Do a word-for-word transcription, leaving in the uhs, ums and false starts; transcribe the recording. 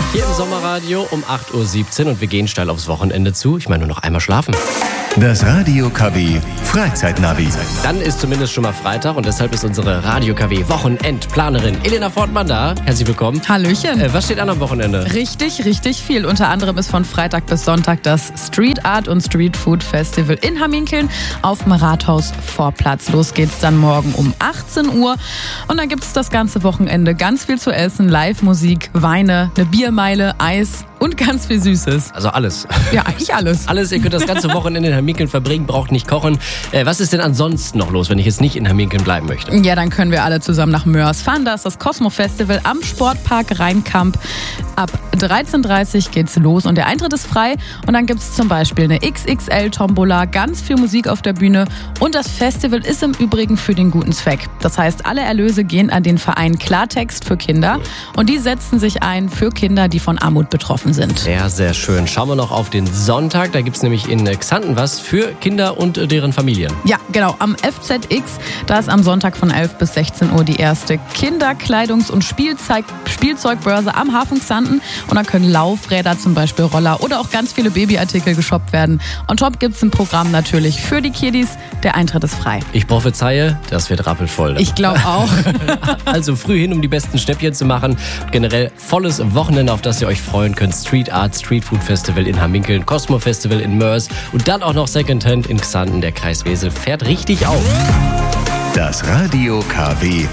Hier im Sommerradio um acht Uhr siebzehn und wir gehen steil aufs Wochenende zu. Ich meine, nur noch einmal schlafen. Das Radio K W Freizeitnavi. Dann ist zumindest schon mal Freitag und deshalb ist unsere Radio K W Wochenendplanerin Elena Fortmann da. Herzlich willkommen. Hallöchen. Äh, was steht an am Wochenende? Richtig, richtig viel. Unter anderem ist von Freitag bis Sonntag das Street Art und Street Food Festival in Hamminkeln auf dem Rathausvorplatz. Los geht's dann morgen um achtzehn Uhr. Und dann gibt's das ganze Wochenende ganz viel zu essen, Live-Musik, Weine, eine Biermeile, Eis und ganz viel Süßes. Also alles. Ja, eigentlich alles. Alles, ihr könnt das ganze Wochenende in Hamminkeln verbringen, braucht nicht kochen. Äh, was ist denn ansonsten noch los, wenn ich jetzt nicht in Hamminkeln bleiben möchte? Ja, dann können wir alle zusammen nach Mörs fahren. Da ist das Cosmo Festival am Sportpark Rheinkamp. Ab dreizehn Uhr dreißig geht's los und der Eintritt ist frei. Und dann gibt's zum Beispiel eine X X L-Tombola, ganz viel Musik auf der Bühne. Und das Festival ist im Übrigen für den guten Zweck. Das heißt, alle Erlöse gehen an den Verein Klartext für Kinder. Und die setzen sich ein für Kinder, die von Armut betroffen sind. Sehr, sehr schön. Schauen wir noch auf den Sonntag. Da gibt's nämlich in Xanten was für Kinder und deren Familien. Ja, genau. Am F Z X, da ist am Sonntag von elf bis sechzehn Uhr die erste Kinderkleidungs- und Spielzeug, Spielzeugbörse am Hafen Xanten. Und da können Laufräder, zum Beispiel Roller oder auch ganz viele Babyartikel geshoppt werden. On top gibt's ein Programm natürlich für die Kiddies. Der Eintritt ist frei. Ich prophezeie, das wird rappelvoll. Ich glaube auch. Also früh hin, um die besten Schnäppchen zu machen. Generell volles Wochenende, auf das ihr euch freuen könnt. Street Art, Street Food Festival in Hamminkeln, Cosmo Festival in Mörs und dann auch noch Secondhand in Xanten. Der Kreis Wesel fährt richtig auf. Das Radio K W